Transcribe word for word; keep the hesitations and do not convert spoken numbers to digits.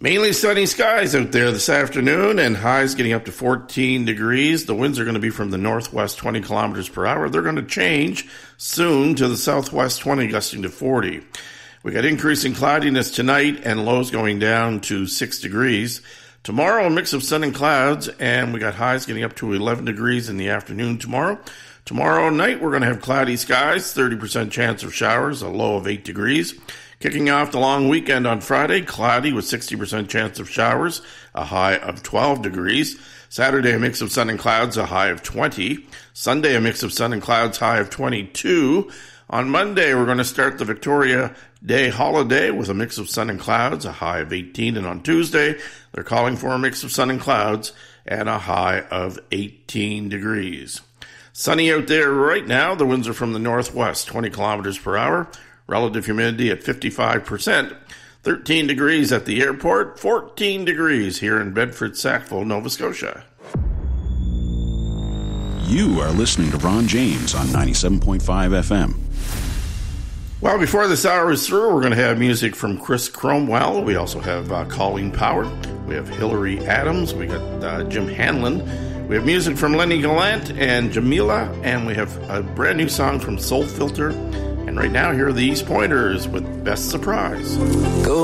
Mainly sunny skies out there this afternoon, and highs getting up to fourteen degrees. The winds are going to be from the northwest twenty kilometers per hour. They're going to change soon to the southwest twenty, gusting to forty. We got increasing cloudiness tonight and lows going down to six degrees. Tomorrow, a mix of sun and clouds, and we got highs getting up to eleven degrees in the afternoon tomorrow. Tomorrow night, we're going to have cloudy skies, thirty percent chance of showers, a low of eight degrees. Kicking off the long weekend on Friday, cloudy with sixty percent chance of showers, a high of twelve degrees. Saturday, a mix of sun and clouds, a high of twenty. Sunday, a mix of sun and clouds, high of twenty-two. On Monday, we're going to start the Victoria Day holiday with a mix of sun and clouds, a high of eighteen. And on Tuesday, they're calling for a mix of sun and clouds and a high of eighteen degrees. Sunny out there right now. The winds are from the northwest, twenty kilometers per hour. Relative humidity at fifty-five percent. thirteen degrees at the airport, fourteen degrees here in Bedford, Sackville, Nova Scotia. You are listening to Ron James on ninety-seven point five F M. Well, before this hour is through, we're going to have music from Chris Cromwell. We also have uh, Colleen Power. We have Hillary Adams. We got uh, Jim Hanlon. We have music from Lenny Gallant and Jamila. And we have a brand new song from Soul Filter. And right now, here are the East Pointers with Best Surprise. Go